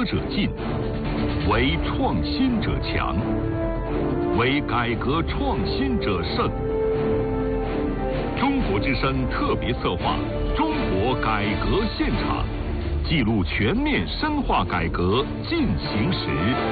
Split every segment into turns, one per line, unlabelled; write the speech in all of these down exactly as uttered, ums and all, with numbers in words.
者进，唯创新者强，唯改革创新者胜。中国之声特别策划《中国改革现场》，记录全面深化改革进行时。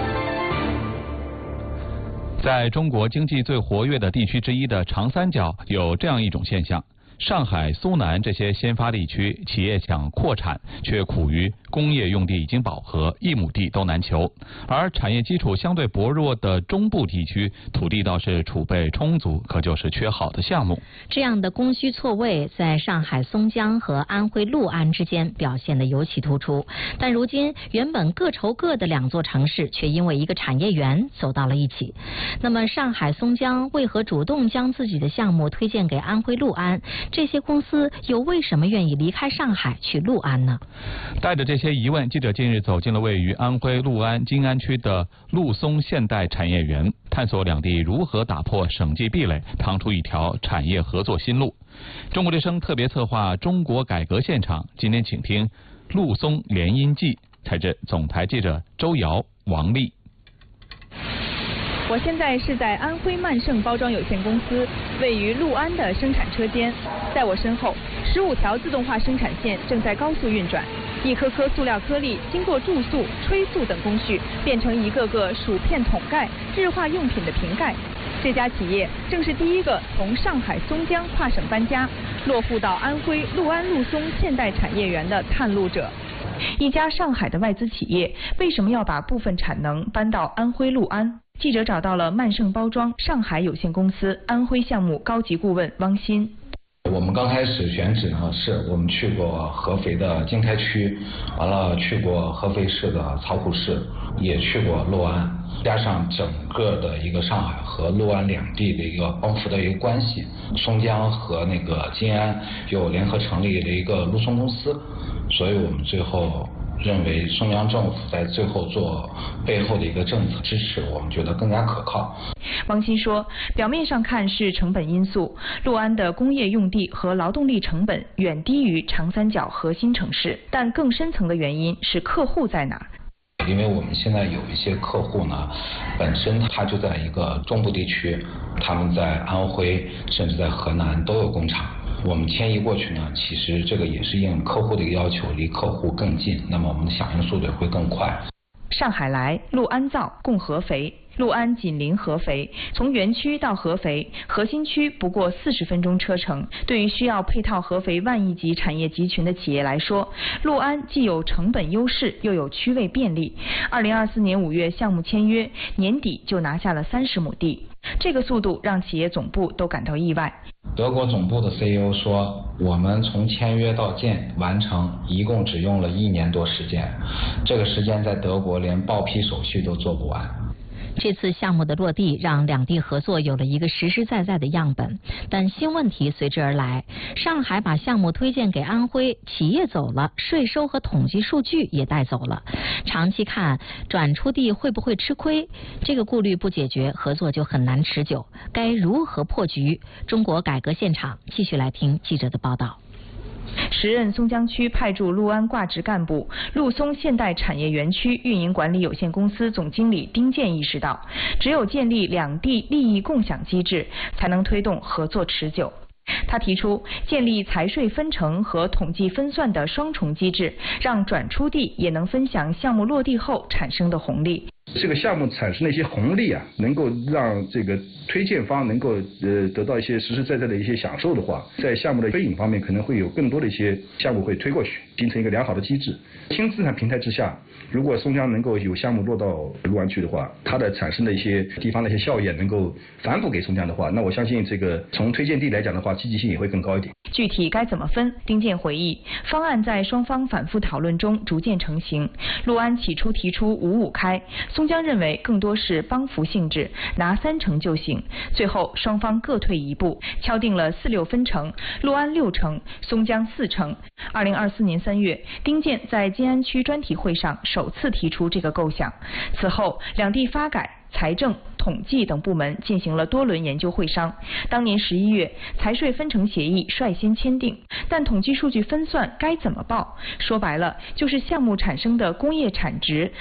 在中国经济最活跃的地区之一的长三角，有这样一种现象：上海、苏南这些先发地区，企业想扩产，却苦于工业用地已经饱和，一亩地都难求；而产业基础相对薄弱的中部地区，土地倒是储备充足，可就是缺好的项目。
这样的供需错位，在上海松江和安徽六安之间表现得尤其突出。但如今，原本各愁各的两座城市，却因为一个产业园走到了一起。那么，上海松江为何主动将自己的项目推荐给安徽六安？这些公司又为什么愿意离开上海去六安呢？
带着这些疑问，记者近日走进了位于安徽六安金安区的陆松现代产业园，探索两地如何打破省际壁垒，趟出一条产业合作新路。中国之声特别策划《中国改革现场》，今天请听《陆松联姻记》，采自总台记者周瑶、王丽。
我现在是在安徽曼盛包装有限公司位于六安的生产车间，在我身后，十五条自动化生产线正在高速运转，一颗颗塑料颗粒经过注塑、吹塑等工序，变成一个个薯片桶盖、日化用品的瓶盖。这家企业正是第一个从上海松江跨省搬家，落户到安徽六安陆松现代产业园的探路者。一家上海的外资企业为什么要把部分产能搬到安徽六安？记者找到了曼盛包装上海有限公司安徽项目高级顾问汪鑫。
我们刚开始选址呢，是我们去过合肥的经开区，完了去过合肥市的曹湖市，也去过六安，加上整个的一个上海和六安两地的一个帮扶的一个关系，松江和那个金安又联合成立了一个陆松公司，所以我们最后认为松江政府在最后做背后的一个政策支持，我们觉得更加可靠。
汪鑫说，表面上看是成本因素，六安的工业用地和劳动力成本远低于长三角核心城市，但更深层的原因是客户在哪儿。
因为我们现在有一些客户呢，本身他就在一个中部地区，他们在安徽甚至在河南都有工厂。我们迁移过去呢，其实这个也是应客户的一个要求，离客户更近，那么我们的响应速度也会更快。
上海来，六安造，共合肥。六安紧邻合肥，从园区到合肥核心区不过四十分钟车程。对于需要配套合肥万亿级产业集群的企业来说，六安既有成本优势，又有区位便利。二零二四年五月项目签约，年底就拿下了三十亩地，这个速度让企业总部都感到意外。
德国总部的 C E O 说，我们从签约到建完成一共只用了一年多时间，这个时间在德国连报批手续都做不完。
这次项目的落地让两地合作有了一个实实在在的样本，但新问题随之而来。上海把项目推荐给安徽，企业走了，税收和统计数据也带走了。长期看，转出地会不会吃亏？这个顾虑不解决，合作就很难持久。该如何破局？中国改革现场继续来听记者的报道。
时任松江区派驻六安挂职干部、陆松现代产业园区运营管理有限公司总经理丁健意识到，只有建立两地利益共享机制，才能推动合作持久。他提出建立财税分成和统计分算的双重机制，让转出地也能分享项目落地后产生的红利。
这个项目产生的一些红利啊，能够让这个推荐方能够呃得到一些实实在在的一些享受的话，在项目的推引方面可能会有更多的一些项目会推过去，形成一个良好的机制。轻资产平台之下，如果松江能够有项目落到六安区的话，它的产生的一些地方的一些效益能够反哺给松江的话，那我相信这个从推荐地来讲的话，积极性也会更高一点。
具体该怎么分？丁健回忆，方案在双方反复讨论中逐渐成型。六安起初提出五五开，松江认为更多是帮扶性质，拿三成就行。最后双方各退一步，敲定了四六分成，六安六成，松江四成。二零二四年三月，丁健在金安区专题会上首次提出这个构想。此后，两地发改、财政、统计等部门进行了多轮研究会商。当年十一月，财税分成协议率先签订，但统计数据分算该怎么报？说白了，就是项目产生的工业产值